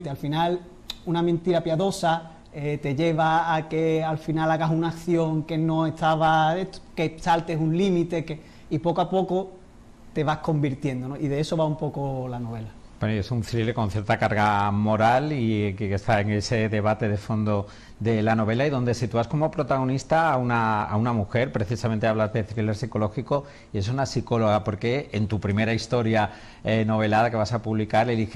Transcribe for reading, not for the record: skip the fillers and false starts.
Al final, una mentira piadosa te lleva a que al final hagas una acción que no estaba, que saltes un límite, y poco a poco te vas convirtiendo, ¿no? Y de eso va un poco la novela. Bueno, es un thriller con cierta carga moral y que está en ese debate de fondo de la novela, y donde sitúas como protagonista a una mujer. Precisamente hablas de thriller psicológico y es una psicóloga, porque en tu primera historia novelada que vas a publicar eliges